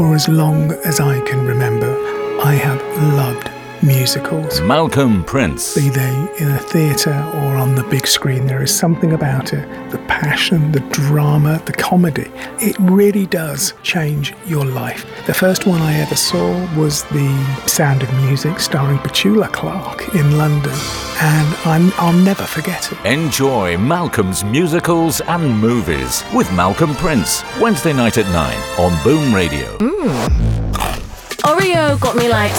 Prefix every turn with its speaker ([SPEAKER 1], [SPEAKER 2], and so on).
[SPEAKER 1] For as long as I can remember, I have loved musicals.
[SPEAKER 2] Malcolm Prince.
[SPEAKER 1] Be they in a theatre or on the big screen, there is something about it. The passion, the drama, the comedy. It really does change your life. The first one I ever saw was The Sound of Music, starring Petula Clark in London. And I'll never forget it.
[SPEAKER 2] Enjoy Malcolm's musicals and movies with Malcolm Prince. Wednesday night at 9 on Boom Radio.
[SPEAKER 3] Oreo got me like